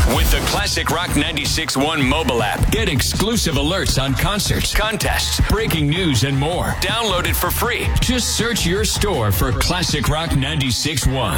With the Classic Rock 96.1 mobile app, get exclusive alerts on concerts, contests, breaking news, and more. Download it for free. Just search your store for Classic Rock 96.1.